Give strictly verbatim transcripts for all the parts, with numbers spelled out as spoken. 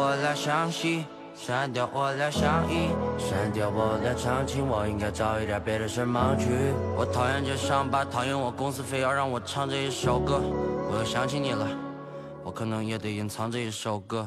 我俩相惜，删掉我俩相依，删掉我俩长情，我应该找一点别的事忙去。我讨厌这伤疤，讨厌我公司非要让我唱这一首歌。我又想起你了，我可能也得隐藏这一首歌。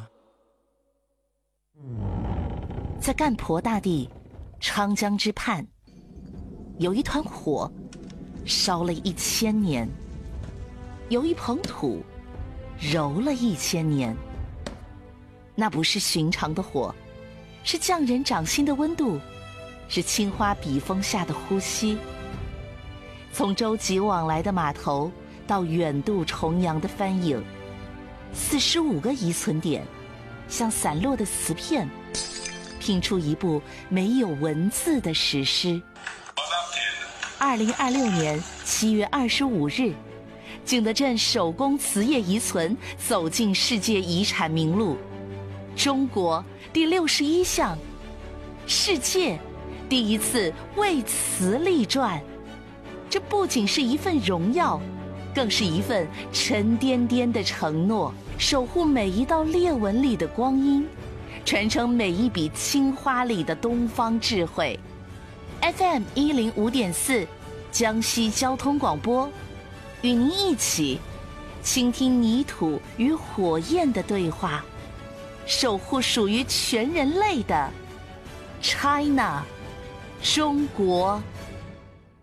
在干婆大地昌江之畔，有一团火烧了一千年，有一捧土揉了一千年。那不是寻常的火，是匠人掌心的温度，是青花笔锋下的呼吸。从舟楫往来的码头到远渡重洋的帆影，四十五个遗存点像散落的瓷片，拼出一部没有文字的史诗。二零二六年七月二十五日，景德镇手工瓷业遗存走进世界遗产名录，中国第六十一项，世界第一次为瓷立传。这不仅是一份荣耀，更是一份沉甸甸的承诺，守护每一道裂纹里的光阴，传承每一笔青花里的东方智慧。 F M 一零五点四江西交通广播，与您一起倾听泥土与火焰的对话，守护属于全人类的 China 中国。